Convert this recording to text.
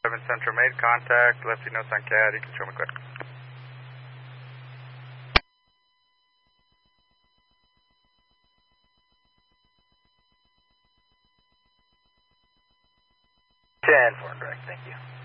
7 Central made contact, lefty nose on CAD, you can show me quick. Ten, 4 direct, thank you.